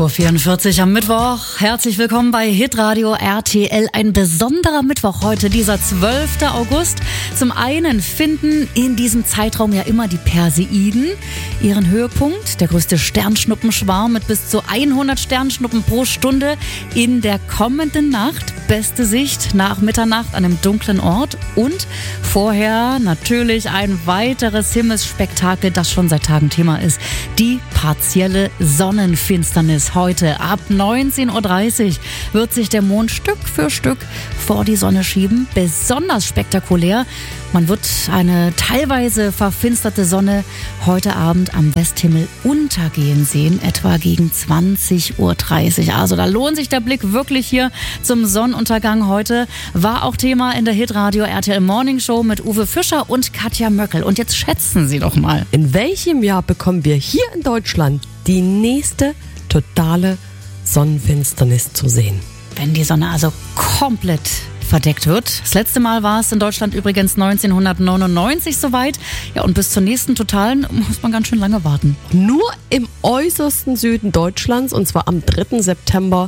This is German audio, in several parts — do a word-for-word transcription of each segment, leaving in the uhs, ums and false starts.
Uhr vierundvierzig am Mittwoch. Herzlich willkommen bei Hitradio R T L. Ein besonderer Mittwoch heute, dieser zwölfter August. Zum einen finden in diesem Zeitraum ja immer die Perseiden ihren Höhepunkt. Der größte Sternschnuppenschwarm mit bis zu hundert Sternschnuppen pro Stunde in der kommenden Nacht. Beste Sicht nach Mitternacht an einem dunklen Ort. Und vorher natürlich ein weiteres Himmelsspektakel, das schon seit Tagen Thema ist. Die partielle Sonnenfinsternis. Heute ab neunzehn Uhr dreißig wird sich der Mond Stück für Stück vor die Sonne schieben. Besonders spektakulär. Man wird eine teilweise verfinsterte Sonne heute Abend am Westhimmel untergehen sehen, etwa gegen zwanzig Uhr dreißig. Also da lohnt sich der Blick wirklich hier zum Sonnenuntergang heute. War auch Thema in der Hitradio R T L Morning Show mit Uwe Fischer und Katja Möckel. Und jetzt schätzen Sie doch mal. In welchem Jahr bekommen wir hier in Deutschland die nächste totale Sonnenfinsternis zu sehen? Wenn die Sonne also komplett verdeckt wird. Das letzte Mal war es in Deutschland übrigens neunzehnhundertneunundneunzig soweit. Ja, und bis zur nächsten totalen muss man ganz schön lange warten. Nur im äußersten Süden Deutschlands, und zwar am dritten September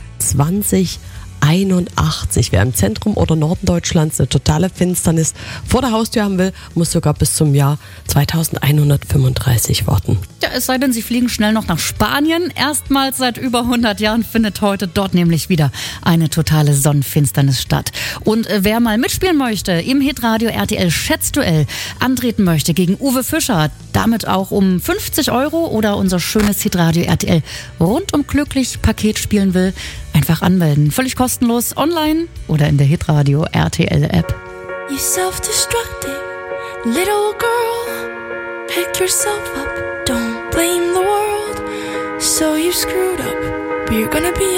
zweitausendeinundachtzig. Wer im Zentrum oder Norden Deutschlands eine totale Finsternis vor der Haustür haben will, muss sogar bis zum Jahr zweitausendeinhundertfünfunddreißig warten. Ja, es sei denn, Sie fliegen schnell noch nach Spanien. Erstmals seit über hundert Jahren findet heute dort nämlich wieder eine totale Sonnenfinsternis statt. Und äh, wer mal mitspielen möchte im Hitradio R T L Schätzduell, antreten möchte gegen Uwe Fischer, damit auch um fünfzig Euro oder unser schönes Hitradio R T L rundum glücklich Paket spielen will, einfach anmelden. Völlig kostenlos online oder in der Hitradio R T L App. You self-destructing little girl, pick yourself up, don't blame the world. So you screwed up, but you're gonna be